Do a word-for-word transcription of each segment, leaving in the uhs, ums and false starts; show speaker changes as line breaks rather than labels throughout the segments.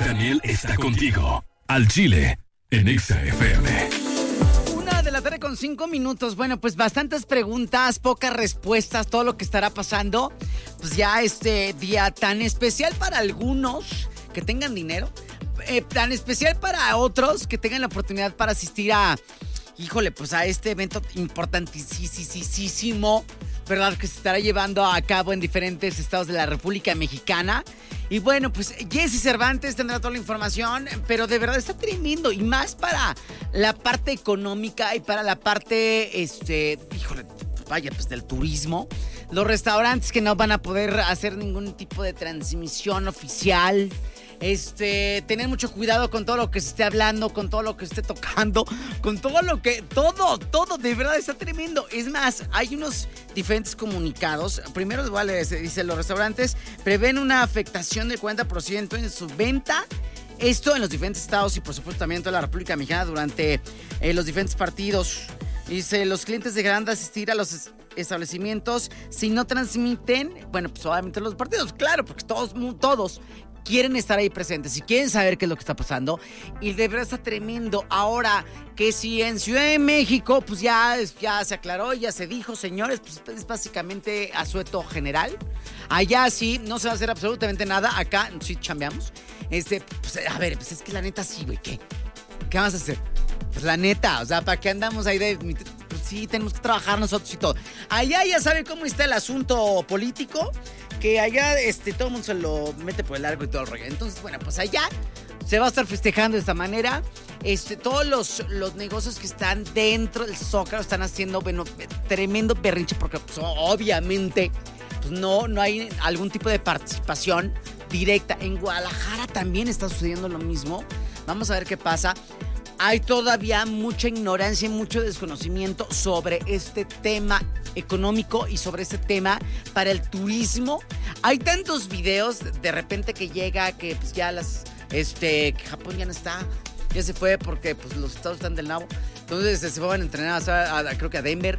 Daniel está contigo. Al Chile, en Exa F M.
Una de la tarde con cinco minutos. Bueno, pues bastantes preguntas, pocas respuestas, todo lo que estará pasando. Pues ya este día tan especial para algunos que tengan dinero, eh, tan especial para otros que tengan la oportunidad para asistir a, híjole, pues a este evento importantísimo, ¿verdad? Que se estará llevando a cabo en diferentes estados de la República Mexicana. Y bueno, pues Jesse Cervantes tendrá toda la información, pero de verdad está tremendo. Y más para la parte económica y para la parte, este, híjole, vaya, pues del turismo. Los restaurantes que no van a poder hacer ningún tipo de transmisión oficial. Este, tener mucho cuidado con todo lo que se esté hablando, con todo lo que se esté tocando, con todo lo que, todo, todo, de verdad está tremendo. Es más, hay unos diferentes comunicados. Primero les voy a leer, dice, los restaurantes prevén una afectación del cuarenta por ciento en su venta. Esto en los diferentes estados y por supuesto también en toda la República Mexicana durante eh, los diferentes partidos. Dice, los clientes dejarán de asistir a los establecimientos si no transmiten, bueno, pues obviamente los partidos, claro, porque todos, todos quieren estar ahí presentes y quieren saber qué es lo que está pasando. Y de verdad está tremendo. Ahora, que si en Ciudad de México, pues ya, ya se aclaró, ya se dijo, señores, pues es básicamente asueto general. Allá sí, no se va a hacer absolutamente nada. Acá sí chambeamos. Este, pues a ver, pues es que la neta sí, güey, ¿qué? ¿Qué vamos a hacer? Pues la neta, o sea, ¿para qué andamos ahí de...? Pues sí, tenemos que trabajar nosotros y todo. Allá ya saben cómo está el asunto político, que allá este, todo el mundo se lo mete por el largo y todo el rollo. Entonces, bueno, pues allá se va a estar festejando de esta manera. Este, todos los, los negocios que están dentro del Zócalo están haciendo, bueno, tremendo berrinche porque pues, obviamente pues, no, no hay algún tipo de participación directa. En Guadalajara también está sucediendo lo mismo. Vamos a ver qué pasa. Hay todavía mucha ignorancia y mucho desconocimiento sobre este tema económico y sobre este tema para el turismo. Hay tantos videos de repente que llega que pues ya las, este, que Japón ya no está, ya se fue porque pues los estados están del nabo. Entonces se fueron a entrenar a, a, creo que a Denver.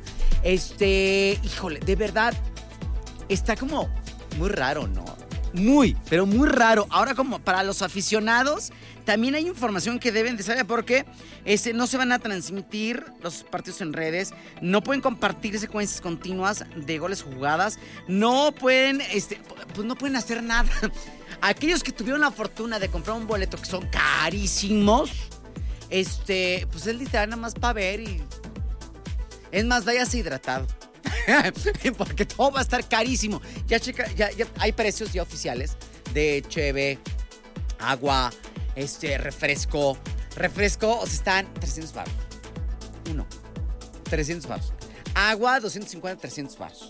Este, híjole, de verdad está como muy raro, ¿no? Muy, pero muy raro. Ahora como para los aficionados también hay información que deben de saber porque este, no se van a transmitir los partidos en redes, no pueden compartir secuencias continuas de goles jugadas, no pueden, este, pues no pueden hacer nada. Aquellos que tuvieron la fortuna de comprar un boleto que son carísimos, este, pues es literal nada más para ver y... Es más, váyase hidratado. Porque todo va a estar carísimo. Ya checa, ya, ya hay precios ya oficiales de cheve, agua, este, refresco. Refresco, o sea, están trescientos baros. Uno. trescientos baros. Agua, doscientos cincuenta, trescientos baros.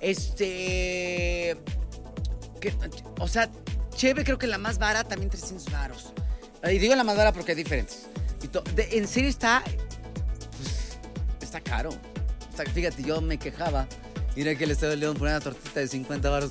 Este. Que, o sea, cheve, creo que la más barata también trescientos baros. Y digo la más barata porque hay diferentes. Y to, de, en serio está. Pues, está caro. O sea, fíjate, yo me quejaba. Mira que el Estado de León ponía una tortita de cincuenta baros.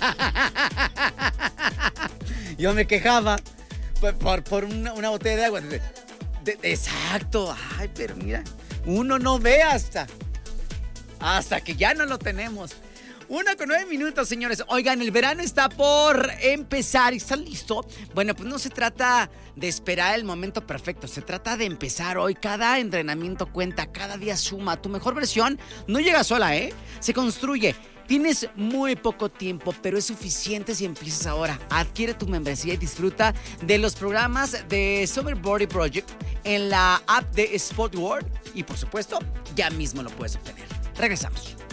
Yo me quejaba por, por, por una, una botella de agua. De, de, de, exacto. Ay, pero mira, uno no ve hasta, hasta que ya no lo tenemos. Una con nueve minutos, señores. Oigan, el verano está por empezar. ¿Están listos? Bueno, pues no se trata de esperar el momento perfecto. Se trata de empezar hoy. Cada entrenamiento cuenta, cada día suma. Tu mejor versión no llega sola, ¿eh? Se construye. Tienes muy poco tiempo, pero es suficiente si empiezas ahora. Adquiere tu membresía y disfruta de los programas de Summer Body Project en la app de Sport World. Y por supuesto, ya mismo lo puedes obtener. Regresamos.